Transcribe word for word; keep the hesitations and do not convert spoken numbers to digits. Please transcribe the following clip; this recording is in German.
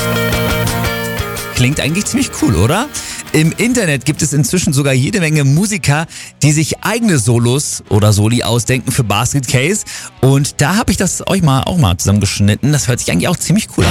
Klingt eigentlich ziemlich cool, oder? Im Internet gibt es inzwischen sogar jede Menge Musiker, die sich eigene Solos oder Soli ausdenken für Basket Case. Und da habe ich das euch mal auch mal zusammengeschnitten. Das hört sich eigentlich auch ziemlich cool an.